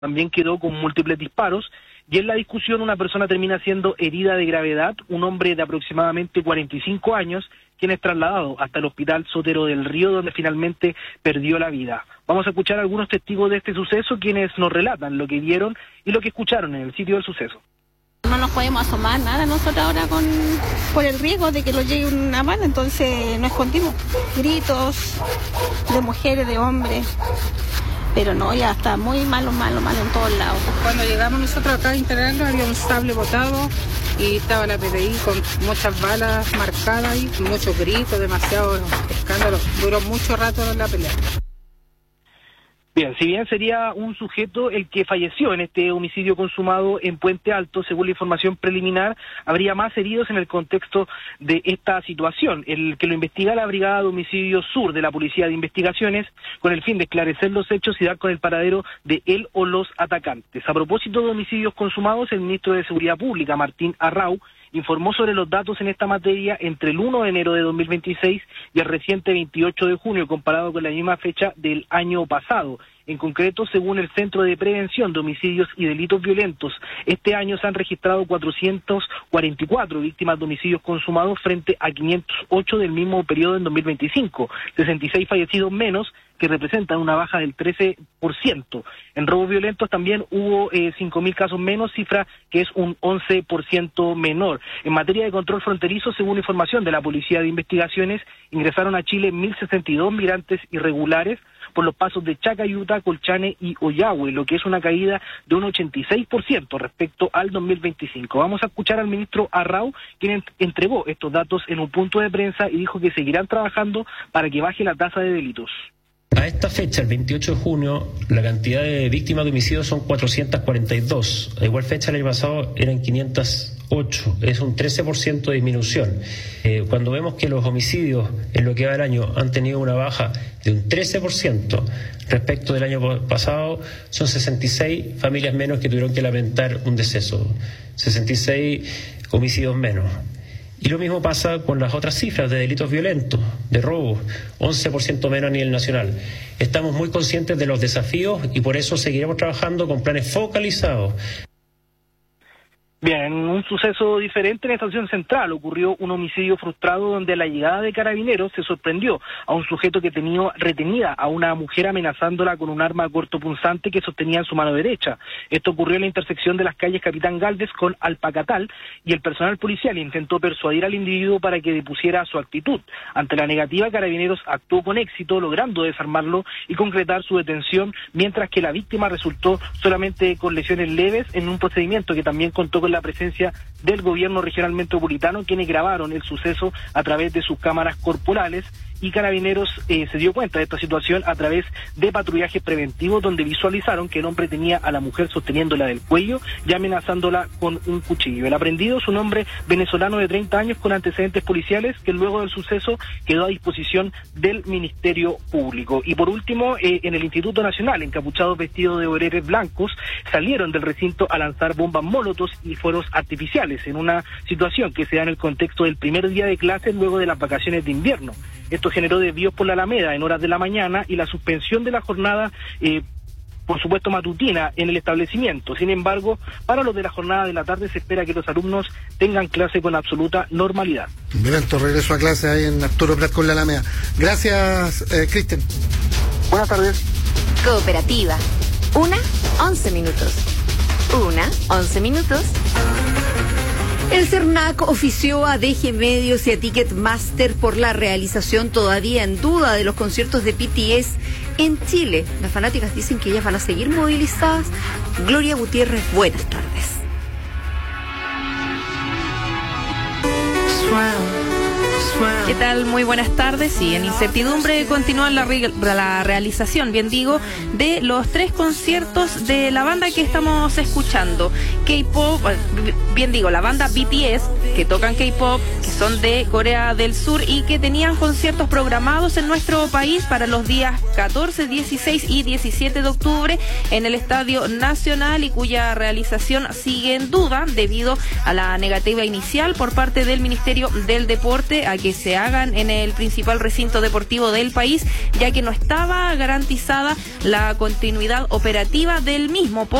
también quedó con múltiples disparos, y en la discusión una persona termina siendo herida de gravedad, un hombre de aproximadamente 45 años, quien es trasladado hasta el hospital Sotero del Río, donde finalmente perdió la vida. Vamos a escuchar a algunos testigos de este suceso, quienes nos relatan lo que vieron y lo que escucharon en el sitio del suceso. No nos podemos asomar nada nosotros ahora por el riesgo de que lo llegue una bala, entonces nos escondimos. Gritos de mujeres, de hombres, pero no, ya está muy malo en todos lados. Cuando llegamos nosotros acá a internarnos había un sable botado y estaba la PDI con muchas balas marcadas y muchos gritos, demasiado escándalo. Duró mucho rato la pelea. Bien, si bien sería un sujeto el que falleció en este homicidio consumado en Puente Alto, según la información preliminar, habría más heridos en el contexto de esta situación. El que lo investiga la Brigada de Homicidios Sur de la Policía de Investigaciones, con el fin de esclarecer los hechos y dar con el paradero de él o los atacantes. A propósito de homicidios consumados, el ministro de Seguridad Pública, Martín Arrau, informó sobre los datos en esta materia entre el 1 de enero de 2026 y el reciente 28 de junio, comparado con la misma fecha del año pasado. En concreto, según el Centro de Prevención de Homicidios y Delitos Violentos, este año se han registrado 444 víctimas de homicidios consumados frente a 508 del mismo periodo en 2025, 66 fallecidos menos, que representan una baja del 13%. En robos violentos también hubo 5.000 casos menos, cifra que es un 11% menor. En materia de control fronterizo, según información de la Policía de Investigaciones, ingresaron a Chile 1.062 migrantes irregulares por los pasos de Chacayuta, Colchane y Ollagüe, lo que es una caída de un 86% respecto al 2025. Vamos a escuchar al ministro Arrau, quien entregó estos datos en un punto de prensa y dijo que seguirán trabajando para que baje la tasa de delitos. A esta fecha, el 28 de junio, la cantidad de víctimas de homicidios son 442. A igual fecha el año pasado eran 508. Es un 13% de disminución. Cuando vemos que los homicidios en lo que va del año han tenido una baja de un 13% respecto del año pasado, son 66 familias menos que tuvieron que lamentar un deceso. 66 homicidios menos. Y lo mismo pasa con las otras cifras de delitos violentos, de robos, 11% menos a nivel nacional. Estamos muy conscientes de los desafíos y por eso seguiremos trabajando con planes focalizados. Bien, un suceso diferente en la estación central ocurrió un homicidio frustrado donde a la llegada de carabineros se sorprendió a un sujeto que tenía retenida a una mujer amenazándola con un arma cortopunzante que sostenía en su mano derecha. Esto ocurrió en la intersección de las calles Capitán Gálvez con Alpacatal y el personal policial intentó persuadir al individuo para que depusiera su actitud. Ante la negativa, carabineros actuó con éxito, logrando desarmarlo y concretar su detención, mientras que la víctima resultó solamente con lesiones leves en un procedimiento que también contó con la presencia del gobierno regional metropolitano, quienes grabaron el suceso a través de sus cámaras corporales, y Carabineros se dio cuenta de esta situación a través de patrullajes preventivos donde visualizaron que el hombre tenía a la mujer sosteniéndola del cuello y amenazándola con un cuchillo. El aprendido es un hombre venezolano de 30 años con antecedentes policiales que luego del suceso quedó a disposición del Ministerio Público. Y por último, en el Instituto Nacional, encapuchados vestidos de overoles blancos, salieron del recinto a lanzar bombas molotov y fuegos artificiales en una situación que se da en el contexto del primer día de clases luego de las vacaciones de invierno. Esto generó desvíos por la Alameda en horas de la mañana y la suspensión de la jornada, por supuesto, matutina en el establecimiento. Sin embargo, para los de la jornada de la tarde se espera que los alumnos tengan clase con absoluta normalidad. Violento regreso a clase ahí en Arturo Prat con la Alameda. Gracias, Cristian. Buenas tardes. Cooperativa. 11 minutos. 11 minutos. El CERNAC ofició a DG Medios y a Ticketmaster por la realización todavía en duda de los conciertos de BTS en Chile. Las fanáticas dicen que ellas van a seguir movilizadas. Gloria Gutiérrez, buenas tardes. ¿Qué tal? Muy buenas tardes. Sí, en incertidumbre continúa la realización, bien digo, de los 3 conciertos de la banda que estamos escuchando. K-pop, bien digo, la banda BTS, que tocan K-pop, que son de Corea del Sur y que tenían conciertos programados en nuestro país para los días 14, 16 y 17 de octubre en el Estadio Nacional, y cuya realización sigue en duda debido a la negativa inicial por parte del Ministerio del Deporte a que que se hagan en el principal recinto deportivo del país, ya que no estaba garantizada la continuidad operativa del mismo.